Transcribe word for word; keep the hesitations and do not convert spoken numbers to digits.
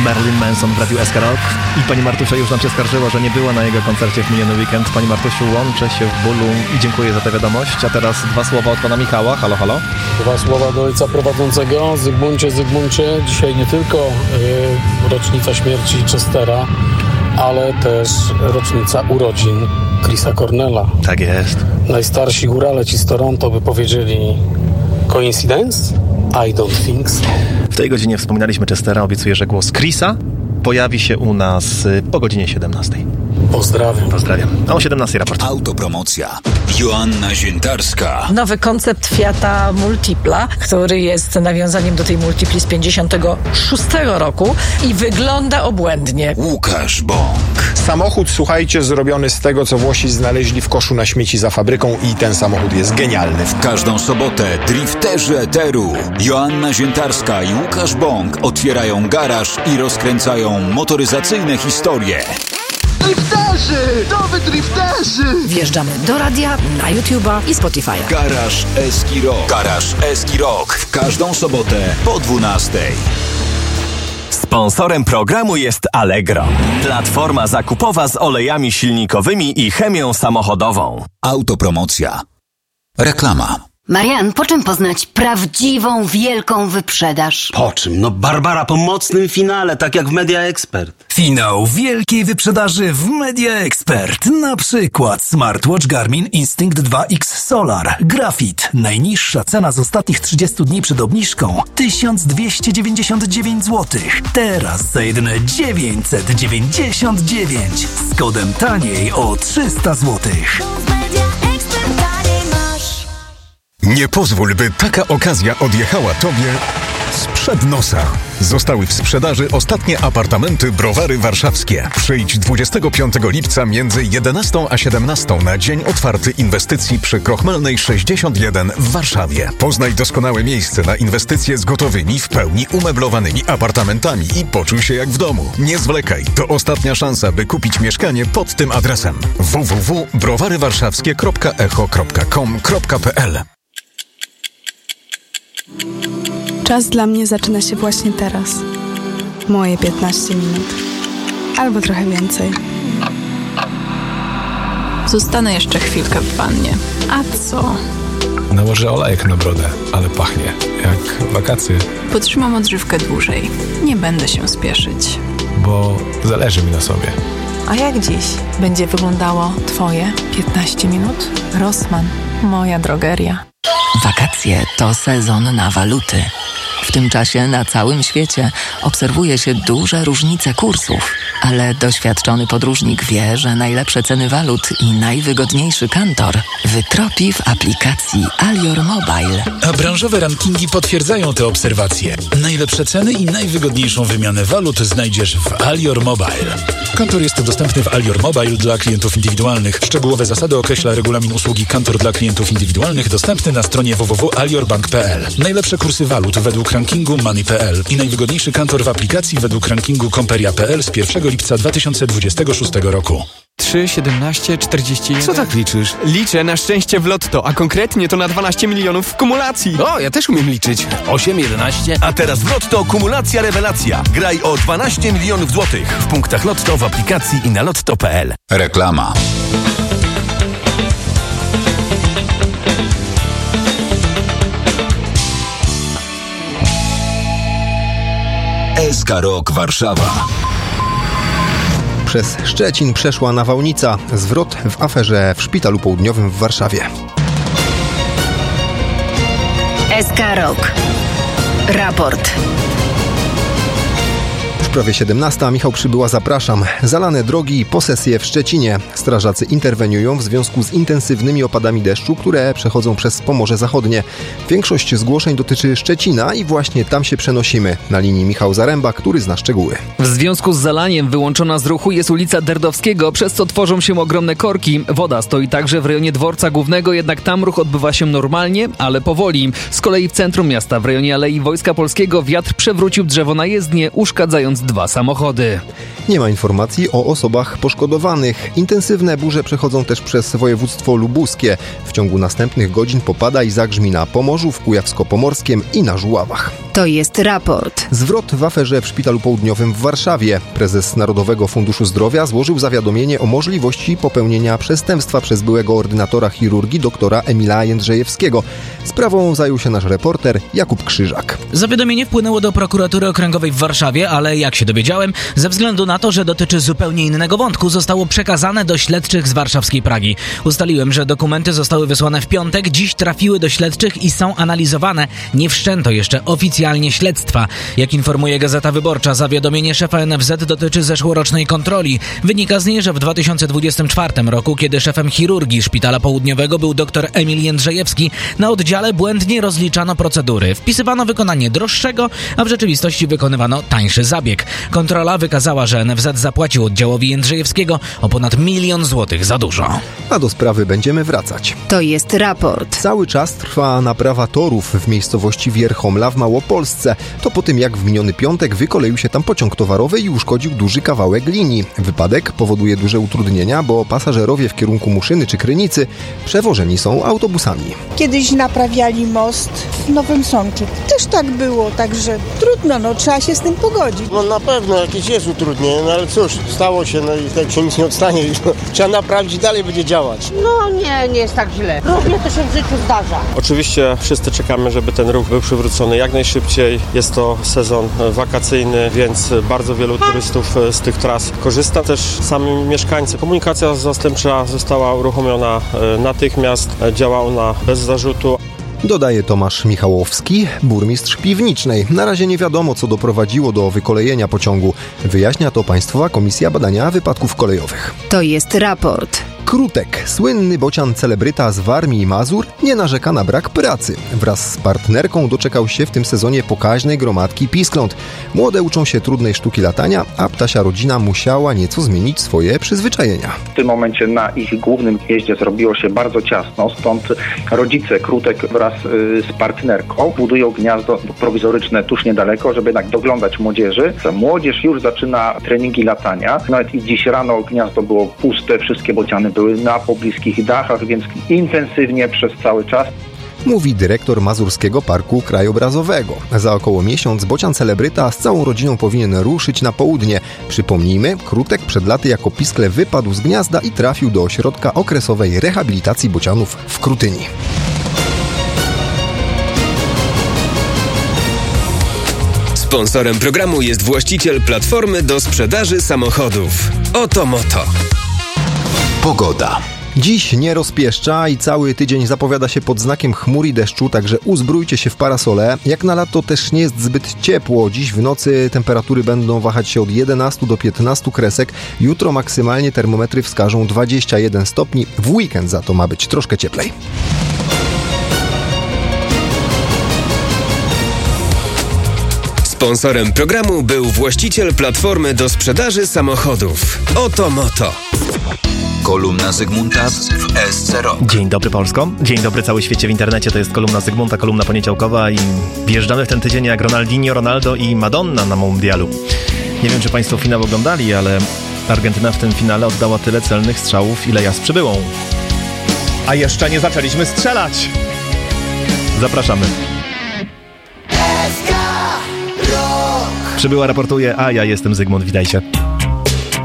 Marilyn Manson w Radiu S K Rock. I pani Martusia już nam się skarżyła, że nie była na jego koncercie w miniony weekend. Pani Martusiu, łączę się w bólu i dziękuję za tę wiadomość. A teraz dwa słowa od pana Michała. Halo, halo. Dwa słowa do ojca prowadzącego. Zygmuncie, Zygmuncie, dzisiaj nie tylko yy, rocznica śmierci Chestera, ale też rocznica urodzin Chrisa Cornella. Tak jest. Najstarsi górale ci z Toronto by powiedzieli coincidence? I don't think so. W tej godzinie wspominaliśmy Chestera. Obiecuję, że głos Chrisa pojawi się u nas po godzinie siedemnastej. Pozdrawiam. Pozdrawiam. A o siedemnastej raport. Autopromocja. Joanna Ziętarska. Nowy koncept Fiata Multipla, który jest nawiązaniem do tej Multipli z pięćdziesiątego szóstego roku i wygląda obłędnie. Łukasz Bąk. Samochód, słuchajcie, zrobiony z tego, co Włosi znaleźli w koszu na śmieci za fabryką i ten samochód jest genialny. W każdą sobotę drifterzy eteru Joanna Ziętarska i Łukasz Bąk otwierają garaż i rozkręcają motoryzacyjne historie. Drifterzy! Nowy drifterzy! Wjeżdżamy do radia, na YouTube'a i Spotify'a. Garaż Eski Rock. Garaż Eski Rock. W każdą sobotę po dwunastej. Sponsorem programu jest Allegro. Platforma zakupowa z olejami silnikowymi i chemią samochodową. Autopromocja. Reklama. Marian, po czym poznać prawdziwą, wielką wyprzedaż? Po czym? No Barbara po mocnym finale, tak jak w Media Expert. Finał wielkiej wyprzedaży w Media Expert. Na przykład smartwatch Garmin Instinct dwa X Solar. Grafit. Najniższa cena z ostatnich trzydziestu dni przed obniżką tysiąc dwieście dziewięćdziesiąt dziewięć złotych. Teraz za jedyne dziewięćset dziewięćdziesiąt dziewięć. Z kodem taniej o trzysta złotych. Nie pozwól, by taka okazja odjechała Tobie sprzed nosa. Zostały w sprzedaży ostatnie apartamenty Browary Warszawskie. Przyjdź dwudziestego piątego lipca między jedenastą a siedemnastą na dzień otwarty inwestycji przy Krochmalnej sześćdziesiąt jeden w Warszawie. Poznaj doskonałe miejsce na inwestycje z gotowymi, w pełni umeblowanymi apartamentami i poczuj się jak w domu. Nie zwlekaj, to ostatnia szansa, by kupić mieszkanie pod tym adresem w w w kropka browary warszawskie kropka echo kropka com kropka p l. Czas dla mnie zaczyna się właśnie teraz. Moje piętnaście minut. Albo trochę więcej. Zostanę jeszcze chwilkę w wannie. A co? Nałożę olejek na brodę, ale pachnie jak wakacje. Potrzymam odżywkę dłużej. Nie będę się spieszyć. Bo zależy mi na sobie. A jak dziś będzie wyglądało Twoje piętnaście minut? Rossmann, moja drogeria. Wakacje to sezon na waluty. W tym czasie na całym świecie obserwuje się duże różnice kursów, ale doświadczony podróżnik wie, że najlepsze ceny walut i najwygodniejszy kantor wytropi w aplikacji Alior Mobile. A branżowe rankingi potwierdzają te obserwacje. Najlepsze ceny i najwygodniejszą wymianę walut znajdziesz w Alior Mobile. Kantor jest dostępny w Alior Mobile dla klientów indywidualnych. Szczegółowe zasady określa regulamin usługi Kantor dla klientów indywidualnych dostępny na stronie w w w kropka alior bank kropka p l. Najlepsze kursy walut według rankingu Money kropka p l i najwygodniejszy kantor w aplikacji według rankingu Komperia kropka p l z pierwszego lipca dwa tysiące dwudziestego szóstego roku. trzy, siedemnaście, czterdzieści jeden. Co tak liczysz? Liczę na szczęście w lotto, a konkretnie to na dwanaście milionów w kumulacji. O, ja też umiem liczyć. osiem, jedenaście. A teraz w Lotto kumulacja rewelacja. Graj o dwanaście milionów złotych w punktach Lotto, w aplikacji i na lotto kropka p l. Reklama. S K Rock Warszawa. Przez Szczecin przeszła nawałnica. Zwrot w aferze w Szpitalu Południowym w Warszawie. S K Rock. Raport. Prawie siedemnasta. Michał Przybyła, zapraszam. Zalane drogi i posesje w Szczecinie. Strażacy interweniują w związku z intensywnymi opadami deszczu, które przechodzą przez Pomorze Zachodnie. Większość zgłoszeń dotyczy Szczecina i właśnie tam się przenosimy. Na linii Michał Zaręba, który zna szczegóły. W związku z zalaniem wyłączona z ruchu jest ulica Derdowskiego, przez co tworzą się ogromne korki. Woda stoi także w rejonie Dworca Głównego, jednak tam ruch odbywa się normalnie, ale powoli. Z kolei w centrum miasta, w rejonie Alei Wojska Polskiego, wiatr przewrócił drzewo na jezdnię, uszkadzając dwa samochody. Nie ma informacji o osobach poszkodowanych. Intensywne burze przechodzą też przez województwo lubuskie. W ciągu następnych godzin popada i zagrzmi na Pomorzu, w Kujawsko-Pomorskiem i na Żuławach. To jest raport. Zwrot w aferze w Szpitalu Południowym w Warszawie. Prezes Narodowego Funduszu Zdrowia złożył zawiadomienie o możliwości popełnienia przestępstwa przez byłego ordynatora chirurgii doktora Emila Jędrzejewskiego. Sprawą zajął się nasz reporter Jakub Krzyżak. Zawiadomienie wpłynęło do prokuratury okręgowej w Warszawie, ale jak się dowiedziałem, ze względu na to, że dotyczy zupełnie innego wątku, zostało przekazane do śledczych z warszawskiej Pragi. Ustaliłem, że dokumenty zostały wysłane w piątek, dziś trafiły do śledczych i są analizowane. Nie wszczęto jeszcze oficjalnie śledztwa. Jak informuje Gazeta Wyborcza, zawiadomienie szefa N F Z dotyczy zeszłorocznej kontroli. Wynika z niej, że w dwa tysiące dwudziestym czwartym roku, kiedy szefem chirurgii Szpitala Południowego był dr Emil Jędrzejewski, na oddziale błędnie rozliczano procedury. Wpisywano wykonanie droższego, a w rzeczywistości wykonywano tańszy zabieg. Kontrola wykazała, że N F Z zapłacił oddziałowi Jędrzejewskiego o ponad milion złotych za dużo. A do sprawy będziemy wracać. To jest raport. Cały czas trwa naprawa torów w miejscowości Wierchomla w Małopolsce. To po tym, jak w miniony piątek wykoleił się tam pociąg towarowy i uszkodził duży kawałek linii. Wypadek powoduje duże utrudnienia, bo pasażerowie w kierunku Muszyny czy Krynicy przewożeni są autobusami. Kiedyś naprawiali most w Nowym Sączu. Też tak było, także trudno, no trzeba się z tym pogodzić. No na pewno jakieś jest utrudnienie, no ale cóż, stało się, no i tak się nic nie odstanie. Trzeba naprawić i dalej będzie działać. No nie, nie jest tak źle. Różnie to się w życiu zdarza. Oczywiście wszyscy czekamy, żeby ten ruch był przywrócony jak najszybciej. Jest to sezon wakacyjny, więc bardzo wielu turystów z tych tras korzysta. Też sami mieszkańcy. Komunikacja zastępcza została uruchomiona natychmiast, działa ona bez zarzutu. Dodaje Tomasz Michałowski, burmistrz Piwnicznej. Na razie nie wiadomo, co doprowadziło do wykolejenia pociągu. Wyjaśnia to Państwowa Komisja Badania Wypadków Kolejowych. To jest raport. Krutek, słynny bocian celebryta z Warmii i Mazur, nie narzeka na brak pracy. Wraz z partnerką doczekał się w tym sezonie pokaźnej gromadki piskląt. Młode uczą się trudnej sztuki latania, a ptasia rodzina musiała nieco zmienić swoje przyzwyczajenia. W tym momencie na ich głównym gnieździe zrobiło się bardzo ciasno, stąd rodzice krutek wraz z partnerką budują gniazdo prowizoryczne tuż niedaleko, żeby jednak doglądać młodzieży. Młodzież już zaczyna treningi latania. Nawet i dziś rano gniazdo było puste, wszystkie bociany były na pobliskich dachach, więc intensywnie przez cały czas. Mówi dyrektor Mazurskiego Parku Krajobrazowego. Za około miesiąc bocian celebryta z całą rodziną powinien ruszyć na południe. Przypomnijmy, Krutek przed laty jako piskle wypadł z gniazda i trafił do ośrodka okresowej rehabilitacji bocianów w Krutyni. Sponsorem programu jest właściciel platformy do sprzedaży samochodów Oto Moto. Pogoda. Dziś nie rozpieszcza i cały tydzień zapowiada się pod znakiem chmur i deszczu, także uzbrójcie się w parasole. Jak na lato też nie jest zbyt ciepło. Dziś w nocy temperatury będą wahać się od jedenastu do piętnastu kresek. Jutro maksymalnie termometry wskażą dwadzieścia jeden stopni. W weekend za to ma być troszkę cieplej. Sponsorem programu był właściciel platformy do sprzedaży samochodów Oto Moto. Kolumna Zygmunta w S C R O K. Dzień dobry Polsko, dzień dobry cały świecie w internecie, to jest kolumna Zygmunta, kolumna poniedziałkowa i wjeżdżamy w ten tydzień jak Ronaldinho, Ronaldo i Madonna na mundialu. Nie wiem, czy Państwo finał oglądali, ale Argentyna w tym finale oddała tyle celnych strzałów, ile ja z przybyłą. A jeszcze nie zaczęliśmy strzelać! Zapraszamy. Przybyła raportuje, a ja jestem Zygmunt, witajcie.